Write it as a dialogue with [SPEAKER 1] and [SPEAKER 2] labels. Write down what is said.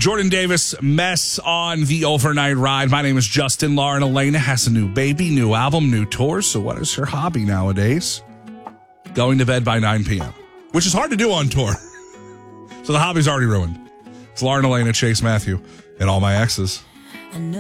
[SPEAKER 1] Jordan Davis, Mess on the overnight ride. My name is Justin. Lauren Elena has a new baby, new album, new tour. So what is her hobby nowadays? Going to bed by 9 p.m., which is hard to do on tour. So the hobby's already ruined. It's Lauren Elena, Chase Matthew, and all my exes.